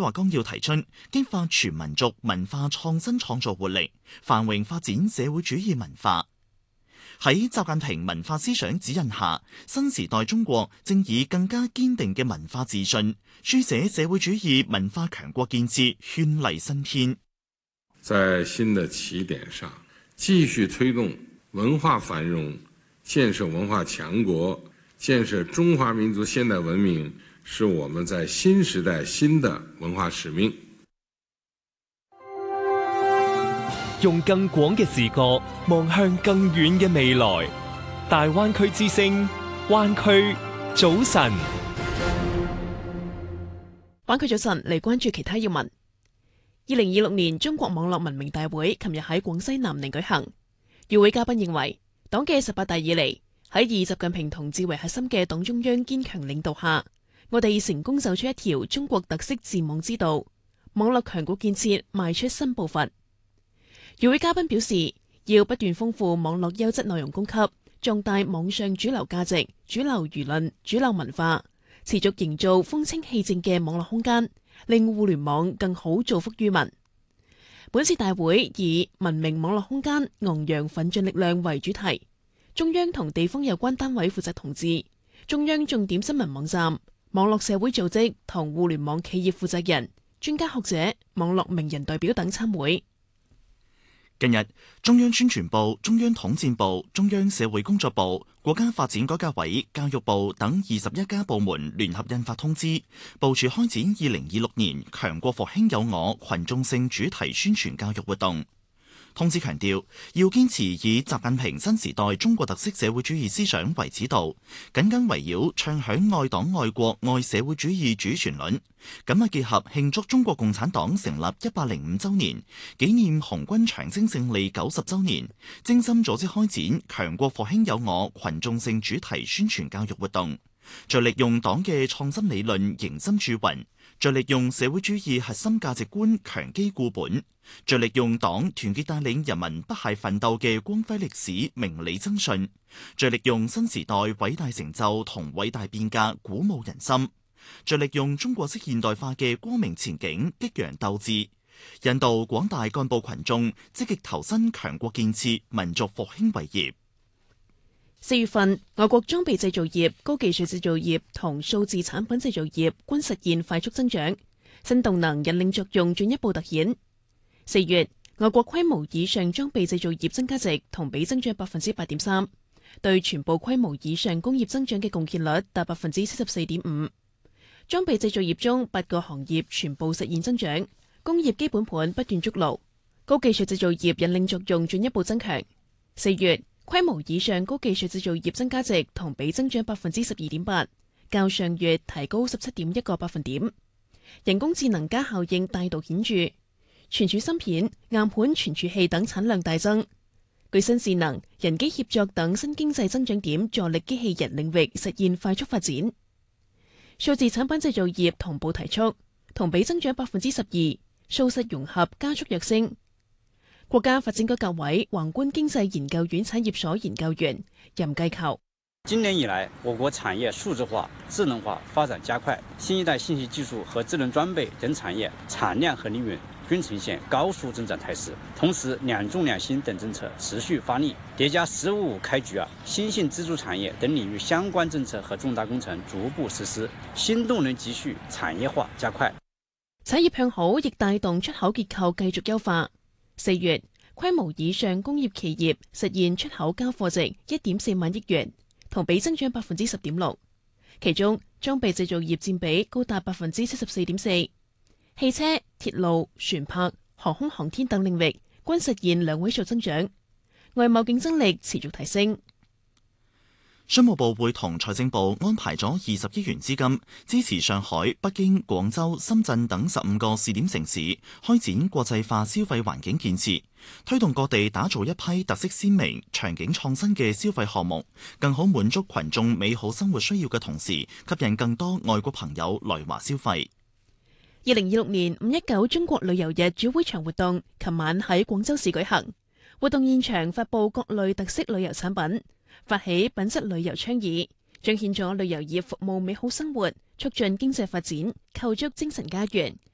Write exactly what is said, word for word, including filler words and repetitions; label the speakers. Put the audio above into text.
Speaker 1: 劃綱要提出，激發全民族文化創新創造活力，繁榮發展社會主義文化。喺習近平文化思想指引下，新時代中國正以更加堅定嘅文化自信，書寫社會主義文化強國建設絢麗新篇。
Speaker 2: 在新的起點上，繼續推動文化繁榮，建設文化強國，建設中華民族現代文明，是我們在新時代新的文化使命。
Speaker 3: 用更廣嘅視角望向更遠嘅未來，大灣區之聲，灣區早晨。
Speaker 4: 灣區早晨嚟關注其他要聞。二零二六年中國網絡文明大會琴日喺廣西南寧舉行，與會嘉賓認為，黨嘅十八大以嚟，喺以習近平同志為核心嘅黨中央堅強領導下，我哋成功走出一條中國特色治網之道，網絡強國建設邁出新步伐。與會嘉賓表示，要不斷豐富網絡優質內容供給，壯大網上主流價值、主流輿論、主流文化，持續營造風清氣正嘅網絡空間，令互聯網更好造福於民。本次大會以文明網絡空間昂揚奮進力量為主題，中央同地方有關單位負責同志，中央重點新聞網站、網絡社會組織同互聯網企業負責人、專家學者、網絡名人代表等參會。
Speaker 1: 近日，中央宣傳部、中央統戰部、中央社會工作部、國家發展改革委、教育部等二十一家部門聯合印發通知，部署開展二零二六年強國復興有我群眾性主題宣傳教育活動。通知強調，要堅持以習近平新時代中國特色社會主義思想為指導，緊緊圍繞唱響愛黨愛國愛社會主義主旋律，緊密結合慶祝中國共產黨成立一百零五週年、紀念紅軍長征勝利九十週年，精心組織開展強國復興有我群眾性主題宣傳教育活動，着力用黨嘅創新理論迎新鑄雲，着力用社會主義核心價值觀強基固本，着力用黨團結帶領人民不懈奮鬥嘅光輝歷史明理增信，着力用新時代偉大成就同偉大變革鼓舞人心，着力用中國式現代化嘅光明前景激揚鬥志，引導廣大幹部群眾積極投身強國建設、民族復興偉業。
Speaker 4: 四月份，外國裝備製造業、高技術製造業同數字產品製造業均實現快速增長，新動能引領作用進一步凸顯。四月，外國規模以上裝備製造業增加值同比增長百分之八點三，對全部規模以上工業增長嘅貢獻率達百分之七十四點五。裝備製造業中八個行業全部實現增長，工業基本盤不斷築牢，高技術製造業引領作用進一步增強。四月，規模以上高技術製造業增加值同比增長百分之十二點八，較上月提高十七點一個百分點。人工智能加效應帶動顯著，存儲芯片、硬盤存儲器等產量大增。具新智能、人機協作等新經濟增長點助力機器人領域實現快速發展。數字產品製造業同步提速，同比增長百分之十二，數實融合加速躍升。國家發展改革委宏觀經濟研究院產業所研究員任繼求：
Speaker 5: 今年以來，我國產業數字化、智能化發展加快，新一代信息技術和智能裝備等產業產量和利潤均呈現高速增長態勢。同時，兩重兩新等政策持續發力，疊加“十五五”開局啊，新興支柱產業等領域相關政策和重大工程逐步實施，新動能繼續產業化加快。
Speaker 4: 產業向好亦帶動出口結構繼續優化。四月，規模以上工業企業實現出口交貨值一點四萬億元，同比增長百分之十點六。其中，裝備製造業佔比高達百分之七十四點四，汽車、鐵路、船舶、航空航天等領域均實現兩位數增長，外貿競爭力持續提升。
Speaker 1: 商務部會同財政部安排咗二十億元資金，支持上海、北京、廣州、深圳等十五個試點城市開展國際化消費環境建設，推動各地打造一批特色鮮明、場景創新嘅消費項目，更好滿足群眾美好生活需要嘅同時，吸引更多外國朋友來華消費。
Speaker 4: 二零二六年五一九中國旅遊日主會場活動，琴晚喺廣州市舉行。活動現場發佈各類特色旅遊產品，發起品質旅遊倡議，彰顯咗旅遊業服務美好生活、促進經濟發展、構築精神家園、